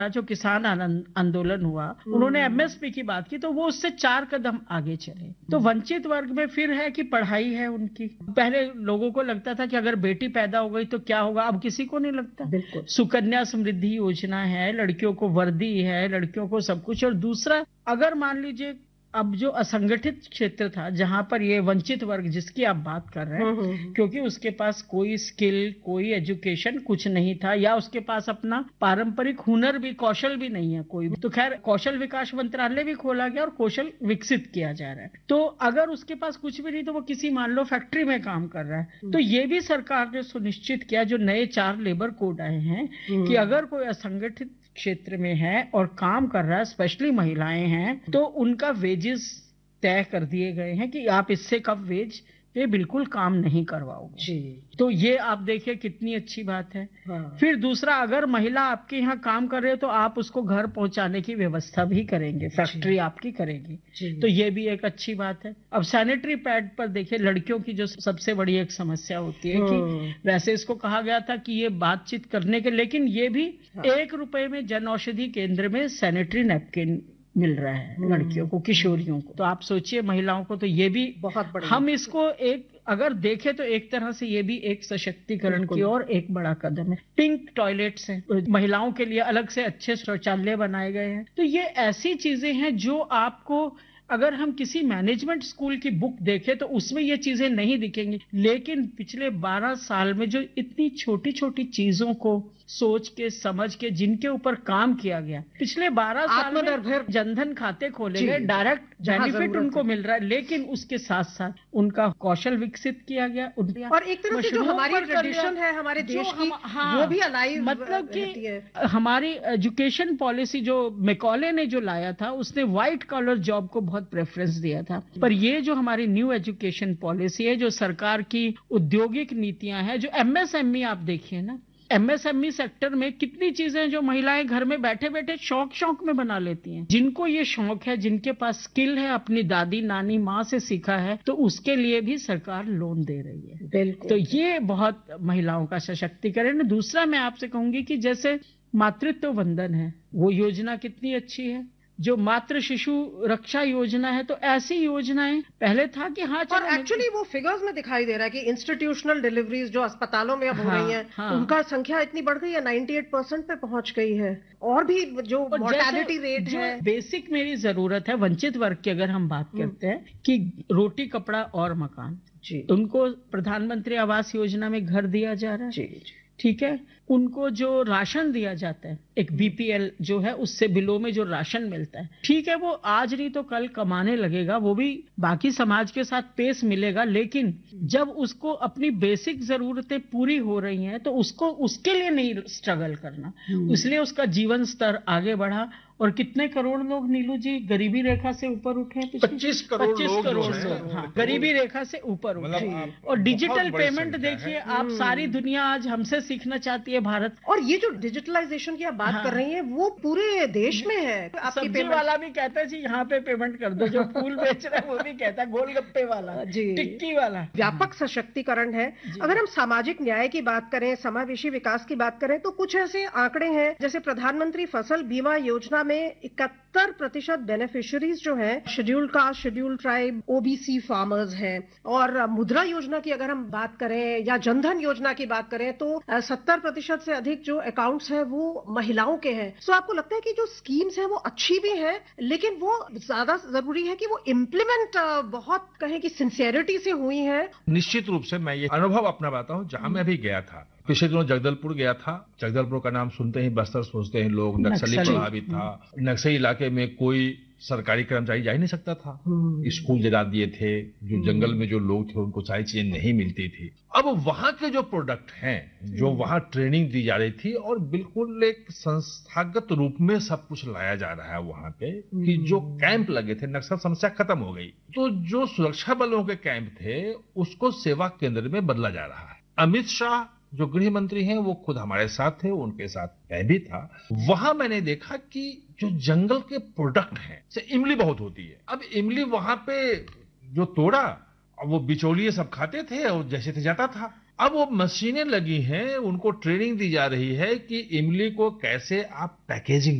जो किसान आंदोलन हुआ, उन्होंने एमएसपी की बात की, तो वो उससे 4 कदम आगे चले। तो वंचित वर्ग में फिर है कि पढ़ाई है उनकी। पहले लोगों को लगता था कि अगर बेटी पैदा हो गई तो क्या होगा, अब किसी को नहीं लगता। बिल्कुल। सुकन्या समृद्धि योजना है, लड़कियों को वर्दी है, लड़कियों को सब कुछ। और दूसरा, अगर मान लीजिए अब जो असंगठित क्षेत्र था, जहां पर ये वंचित वर्ग जिसकी आप बात कर रहे हैं, क्योंकि उसके पास कोई स्किल, कोई एजुकेशन कुछ नहीं था, या उसके पास अपना पारंपरिक हुनर भी, कौशल भी नहीं है कोई भी, तो खैर कौशल विकास मंत्रालय भी खोला गया और कौशल विकसित किया जा रहा है। तो अगर उसके पास कुछ भी नहीं, तो वो किसी मान लो फैक्ट्री में काम कर रहा है, तो ये भी सरकार ने सुनिश्चित किया, जो नए 4 लेबर कोड आए हैं, कि अगर कोई असंगठित क्षेत्र में है और काम कर रहा है, स्पेशली महिलाएं हैं, तो उनका वेजेस तय कर दिए गए हैं कि आप इससे कम वेज पे बिल्कुल काम नहीं करवाओगे जी। तो ये आप देखिए कितनी अच्छी बात है। हाँ। फिर दूसरा, अगर महिला आपके यहाँ काम कर रहे हो तो आप उसको घर पहुंचाने की व्यवस्था भी करेंगे, फैक्ट्री आपकी करेगी, तो ये भी एक अच्छी बात है। अब सैनिटरी पैड पर देखिए, लड़कियों की जो सबसे बड़ी एक समस्या होती है कि वैसे इसको कहा गया था कि ये बातचीत करने के, लेकिन ये भी 1 रुपए में जन औषधि केंद्र में सैनिटरी नैपकिन मिल रहा है लड़कियों को, किशोरियों को। तो आप सोचिए महिलाओं को, तो ये भी बहुत बड़ा, हम इसको एक अगर देखें तो एक तरह से ये भी एक सशक्तिकरण की ओर एक बड़ा कदम है। पिंक टॉयलेट्स हैं महिलाओं के लिए, अलग से अच्छे शौचालय बनाए गए हैं। तो ये ऐसी चीजें हैं जो आपको, अगर हम किसी मैनेजमेंट स्कूल की बुक देखें तो उसमें ये चीजें नहीं दिखेंगी, लेकिन पिछले 12 साल में जो इतनी छोटी छोटी चीजों को सोच के, समझ के, जिनके ऊपर काम किया गया, पिछले 12 साल में जनधन खाते खोले गए, डायरेक्ट बेनिफिट उनको मिल रहा है, लेकिन उसके साथ साथ उनका कौशल विकसित किया गया, और एक तरह से जो हमारी ट्रेडिशन है हमारे देश की, वो भी अलाइव, मतलब कि हमारी एजुकेशन पॉलिसी जो मैकॉले ने जो लाया था, उसने व्हाइट कॉलर जॉब को बहुत प्रेफरेंस दिया था। पर ये जो हमारी न्यू एजुकेशन पॉलिसी है, जो सरकार की औद्योगिक नीतियां हैं, जो एमएसएमई आप देखिए ना, एमएसएमई सेक्टर में कितनी चीजें जो महिलाएं घर में बैठे बैठे शौक में बना लेती हैं। जिनको ये शौक है, जिनके पास स्किल है, अपनी दादी, नानी, माँ से सीखा है, तो उसके लिए भी सरकार लोन दे रही है। बिल्कुल। तो ये बहुत महिलाओं का सशक्तिकरण है। दूसरा, मैं आपसे कहूंगी कि जैसे मातृत्व वंदन है, वो योजना कितनी अच्छी है। जो मातृ शिशु रक्षा योजना है, तो ऐसी योजनाएं पहले था कि हाँ, और एक्चुअली वो फिगर्स में दिखाई दे रहा है कि इंस्टीट्यूशनल डिलीवरीज जो अस्पतालों में अब हो रही हैं, उनका संख्या इतनी बढ़ गई है, 98% पे पहुंच गई है। और भी जो मोर्टेलिटी रेट है, बेसिक मेरी जरूरत है वंचित वर्ग की, अगर हम बात करते हैं कि रोटी, कपड़ा और मकान, उनको प्रधानमंत्री आवास योजना में घर दिया जा रहा है, ठीक है। उनको जो राशन दिया जाता है, एक बीपीएल जो है, उससे बिलों में जो राशन मिलता है, ठीक है, वो आज नहीं तो कल कमाने लगेगा, वो भी बाकी समाज के साथ पेश मिलेगा, लेकिन जब उसको अपनी बेसिक जरूरतें पूरी हो रही हैं, तो उसको उसके लिए नहीं स्ट्रगल करना, इसलिए उसका जीवन स्तर आगे बढ़ा। और कितने करोड़ लोग, नीलू जी, गरीबी रेखा से ऊपर उठे? 25 करोड़ लोग, हाँ, गरीबी रेखा से ऊपर उठे। और डिजिटल पेमेंट देखिए आप, सारी दुनिया आज हमसे सीखना चाहती है, भारत। और ये जो डिजिटलाइजेशन की आप बात कर रही हैं, वो पूरे देश में है। सब्जी वाला भी कहता है जी यहाँ पे पेमेंट कर दो, जो फूल बेच रहा है वो भी कहता है, गोलगप्पे वाला, टिक्की वाला। व्यापक सशक्तिकरण है। अगर हम सामाजिक न्याय की बात करें, समावेशी विकास की बात करें, तो कुछ ऐसे आंकड़े हैं, जैसे प्रधानमंत्री फसल बीमा योजना में 71% बेनिफिशियरीज जो हैं scheduled caste, scheduled tribe, OBC farmers हैं। और मुद्रा योजना की अगर हम बात करें या जनधन योजना की बात करें, तो 70% से अधिक जो अकाउंट्स हैं वो महिलाओं के हैं। तो आपको लगता है कि जो स्कीम्स हैं वो अच्छी भी हैं, लेकिन वो ज्यादा जरूरी है कि वो इम्प्लीमेंट बहुत कहें कि सिंसियरिटी से हुई है? निश्चित रूप से मैं ये अनुभव अपना बताता हूँ, जहां मैं भी गया था। पिछले दिनों जगदलपुर गया था। जगदलपुर का नाम सुनते ही बस्तर सोचते हैं लोग, नक्सली प्रभावित था। नक्सली इलाके में कोई सरकारी कर्मचारी जा ही नहीं सकता था। स्कूल जला दिए थे, जो जंगल में जो लोग थे उनको सारी चीजें नहीं मिलती थी। अब वहां के जो प्रोडक्ट हैं, जो वहां ट्रेनिंग दी जा रही थी, और बिल्कुल एक संस्थागत रूप में सब कुछ लाया जा रहा है वहां पे, कि जो कैंप लगे थे, नक्सल समस्या खत्म हो गई, तो जो सुरक्षा बलों के कैंप थे उसको सेवा केंद्र में बदला जा रहा है। अमित शाह जो गृह मंत्री हैं, वो खुद हमारे साथ थे, उनके साथ मैं भी था। वहां मैंने देखा कि जो जंगल के प्रोडक्ट हैं, जैसे इमली बहुत होती है। अब इमली वहां पे जो तोड़ा, वो बिचौलिए सब खाते थे और जैसे थे जाता था। अब वो मशीनें लगी हैं, उनको ट्रेनिंग दी जा रही है कि इमली को कैसे आप पैकेजिंग